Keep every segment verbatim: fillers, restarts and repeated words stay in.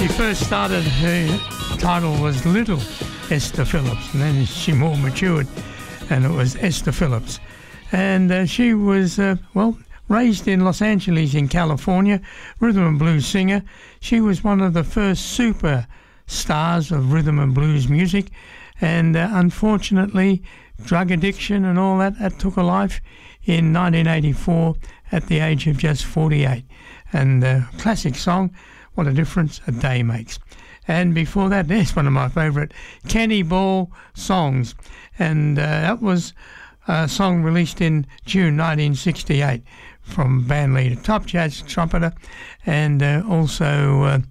she first started, her title was Little Esther Phillips, and then she more matured, and it was Esther Phillips. And uh, she was, uh, well, raised in Los Angeles in California, rhythm and blues singer. She was one of the first super stars of rhythm and blues music, and uh, unfortunately, drug addiction and all that, that took her life in nineteen eighty-four at the age of just forty-eight. And the uh, classic song, What a Difference a Day Makes. And before that, there's one of my favourite Kenny Ball songs, and uh, that was a song released in June nineteen sixty-eight from band leader, top jazz trumpeter, and uh, also uh,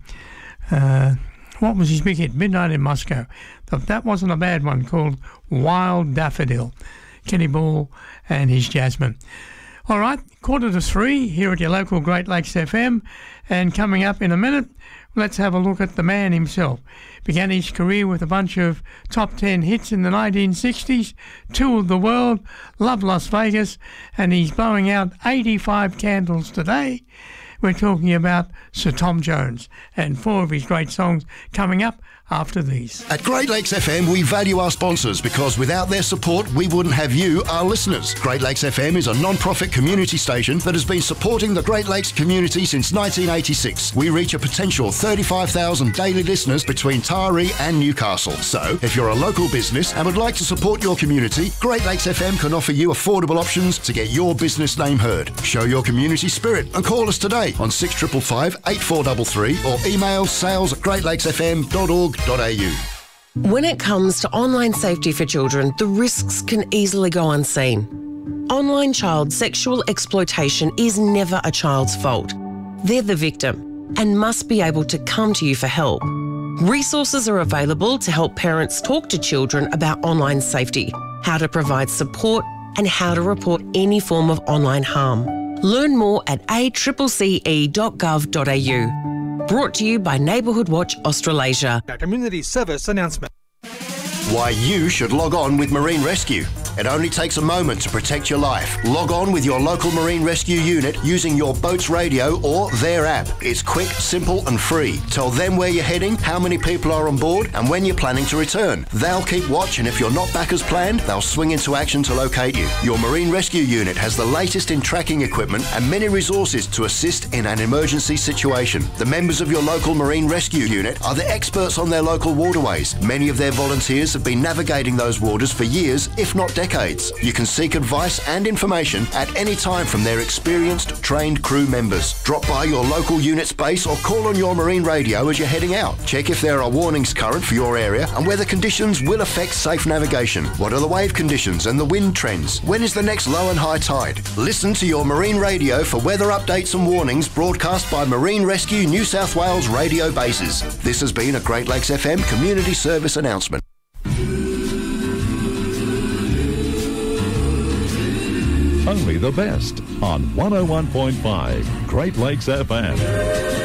uh, what was his big hit? Midnight in Moscow. But that wasn't a bad one, called Wild Daffodil. Kenny Ball and his Jasmine. All right, quarter to three here at your local Great Lakes F M, and coming up in a minute, let's have a look at the man himself. Began his career with a bunch of top ten hits in the nineteen sixties, toured the world, loved Las Vegas, and he's blowing out eighty-five candles today. We're talking about Sir Tom Jones, and four of his great songs coming up after these. At Great Lakes F M, we value our sponsors because without their support, we wouldn't have you, our listeners. Great Lakes F M is a non-profit community station that has been supporting the Great Lakes community since nineteen eighty-six. We reach a potential thirty-five thousand daily listeners between Taree and Newcastle. So, if you're a local business and would like to support your community, Great Lakes F M can offer you affordable options to get your business name heard. Show your community spirit and call us today on six five five, eight four three three or email sales at great lakes f m dot org dot a u. When it comes to online safety for children, the risks can easily go unseen. Online child sexual exploitation is never a child's fault. They're the victim and must be able to come to you for help. Resources are available to help parents talk to children about online safety, how to provide support, and how to report any form of online harm. Learn more at a c c c e dot gov dot a u. Brought to you by Neighbourhood Watch Australasia. A community service announcement. Why you should log on with Marine Rescue. It only takes a moment to protect your life. Log on with your local Marine Rescue unit using your boat's radio or their app. It's quick, simple and free. Tell them where you're heading, how many people are on board and when you're planning to return. They'll keep watch, and if you're not back as planned, they'll swing into action to locate you. Your Marine Rescue unit has the latest in tracking equipment and many resources to assist in an emergency situation. The members of your local Marine Rescue unit are the experts on their local waterways. Many of their volunteers have been navigating those waters for years, if not decades. You can seek advice and information at any time from their experienced, trained crew members. Drop by your local unit's base or call on your marine radio as you're heading out. Check if there are warnings current for your area and whether conditions will affect safe navigation. What are the wave conditions and the wind trends? When is the next low and high tide? Listen to your marine radio for weather updates and warnings broadcast by Marine Rescue New South Wales radio bases. This has been a Great Lakes F M community service announcement. Only the best on one oh one point five Great Lakes F M.